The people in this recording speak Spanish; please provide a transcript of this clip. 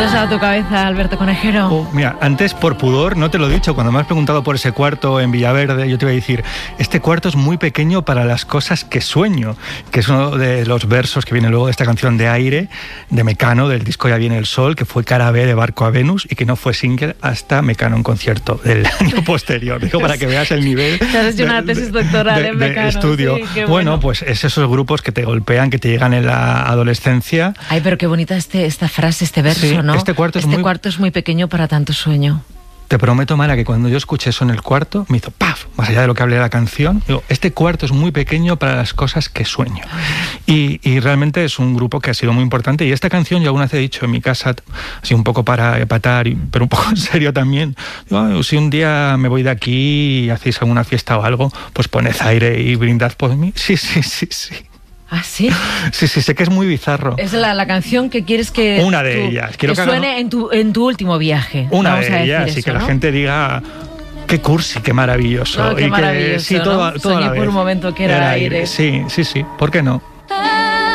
pasado a tu cabeza, Alberto Conejero? Mira, antes por pudor, no te lo he dicho, cuando me has preguntado por ese cuarto en Villaverde, yo te iba a decir, este cuarto es muy pequeño para las cosas que sueño, que es uno de los versos que viene luego de esta canción de Aire, de Mecano, del disco Ya viene el sol, que fue cara B de Barco a Venus y que no fue single hasta Mecano en concierto del año posterior. Digo, para que veas el nivel Te has hecho una tesis doctoral en Mecano. Estudio. Sí, bueno, pues es esos grupos que te golpean, que te llegan en la adolescencia. Ay, pero qué bonita esta frase, este verso, sí, ¿no? Este cuarto es muy pequeño para tanto sueño. Te prometo, Mara, que cuando yo escuché eso en el cuarto, me hizo ¡paf! Más allá de lo que hablé de la canción, digo, este cuarto es muy pequeño para las cosas que sueño. Y realmente es un grupo que ha sido muy importante. Y esta canción yo alguna vez he dicho en mi casa, así un poco para epatar, pero un poco en serio también, digo, si un día me voy de aquí y hacéis alguna fiesta o algo, pues poned Aire y brindad por mí. Sí. ¿Ah, sí? Sí, sé que es muy bizarro. Es la canción que quieres que... Una de ellas. Quiero que suene en tu último viaje. Una de ellas, y que la gente diga... Qué cursi, qué maravilloso. No, qué maravilloso, sí, ¿no? Soñé por un momento que era Aire. Sí. ¿Por qué no?